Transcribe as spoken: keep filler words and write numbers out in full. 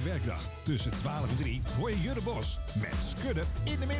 werkdag tussen twaalf en drie hoor je Jurre Bos met Skudden in de middag.